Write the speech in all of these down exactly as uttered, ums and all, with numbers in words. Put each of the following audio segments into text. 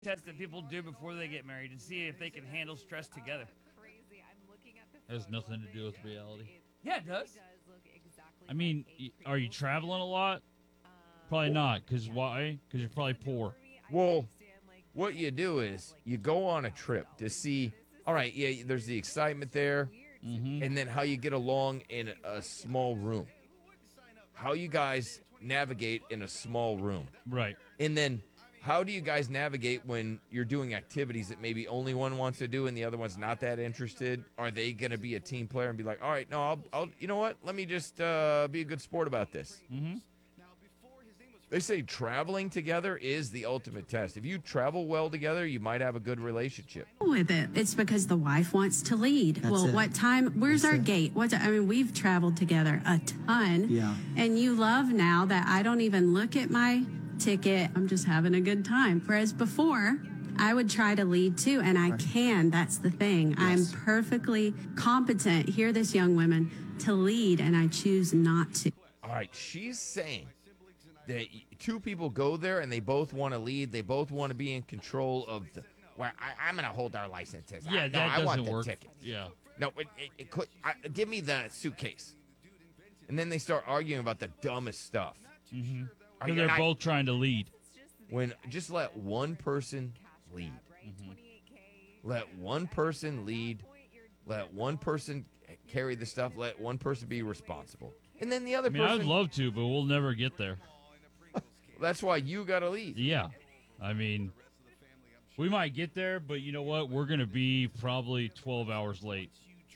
test that people do before they get married and see if they can handle stress together. Has nothing to do with reality. Yeah, it does. I mean, y- are you traveling a lot? Probably not. Because why? Because you're probably poor. Well, what you do is you go on a trip to see, all right, yeah, there's the excitement there, Mm-hmm. and then how you get along in a small room. How you guys navigate in a small room. Right. And then how do you guys navigate when you're doing activities that maybe only one wants to do and the other one's not that interested? Are they going to be a team player and be like, all right, no, I'll, I'll you know what? Let me just uh, be a good sport about this. Mm-hmm. They say traveling together is the ultimate test. If you travel well together, you might have a good relationship. With it, it's because the wife wants to lead. That's well, it. what time? Where's That's our it. gate? What's I mean, we've traveled together a ton. Yeah. And you love now that I don't even look at my ticket. I'm just having a good time. Whereas before, I would try to lead too, and I can. That's the thing. I'm perfectly competent. Hear this, young women, to lead, and I choose not to. All right, she's saying that two people go there and they both want to lead. They both want to be in control of the. Well, I, I'm going to hold our licenses. Yeah, I, no, that I doesn't want the work. ticket. Yeah. No, it, it, it could. I, give me the suitcase. And then they start arguing about the dumbest stuff. Mm-hmm. Are Because you- they're and I- both trying to lead. When just let one person lead. Mm-hmm. Let one person lead. Let one person carry the stuff. Let one person be responsible. And then the other I mean, person. I'd love to, but we'll never get there. That's why you got to lead. Yeah. I mean, we might get there, but you know what? We're going to be probably twelve hours late.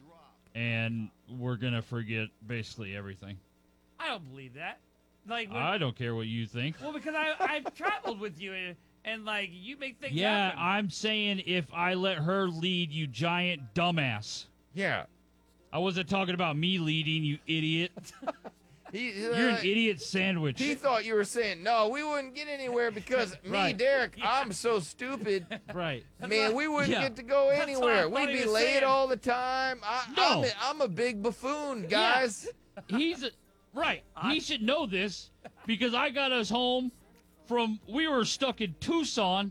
And we're going to forget basically everything. I don't believe that. Like, when, I don't care what you think. well, because I I've traveled with you and, and like you make things Yeah, happen. I'm saying if I let her lead, you giant dumbass. Yeah. I wasn't talking about me leading, you idiot. He, You're an uh, idiot sandwich. He thought you were saying, no, we wouldn't get anywhere because me, Right. Derek, I'm so stupid. Right. Man, we wouldn't Yeah. get to go That's what I anywhere. thought We'd he be was late saying. all the time. I, No. I'm, a, I'm a big buffoon, guys. He's a, right. He should know this because I got us home from we were stuck in Tucson,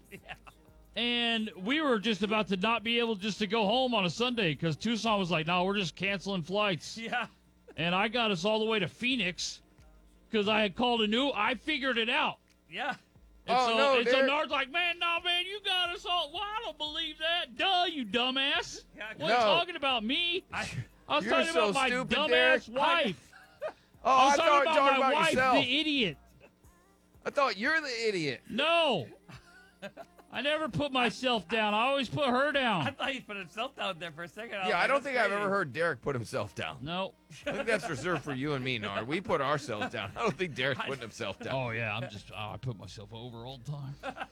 and we were just about to not be able just to go home on a Sunday because Tucson was like, "No, we're just canceling flights." Yeah. And I got us all the way to Phoenix because I had called a new. I figured it out. Yeah. And Oh, so, no, and so Derek. Nard's like, man, no, man, you got us all. Well, I don't believe that. Duh, you dumbass. Yeah, What No. talking about me? I, I was You're talking so about my stupid, dumbass Derek. wife. Oh, I I, was thought talking you were about talking my about wife, yourself. the idiot. I thought you're the idiot. No. I never put myself down. I always put her I down. thought he put himself down there for a second. was Yeah, I like, don't that's think I've crazy. ever heard Derek put himself down. No. I think that's reserved for you and me, Nard. We put ourselves down. I don't think Derek's putting himself down. Oh, yeah. I'm just, oh, I put myself over all the time.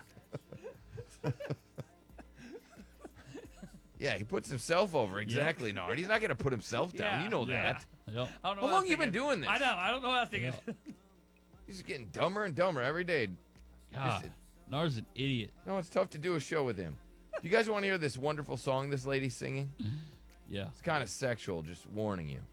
Yeah, he puts himself over. Exactly, Nard. He's not going to put himself down. Yeah. You know Yeah. that. Yep. I don't know How what I long was you been thinking. doing this? I know. I don't know what I was thinking. He's getting dumber and dumber every day. God, Nard's an idiot. No, it's tough to do a show with him. You guys want to hear this wonderful song this lady's singing? Yeah. It's kind of sexual, just warning you.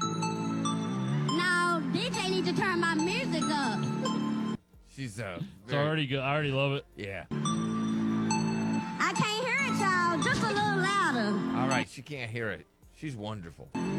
No, D J need to turn my music up. She's uh It's very- already good. I already love it. Yeah. I can't hear it, y'all. Just a little louder. All right, she can't hear it. She's wonderful.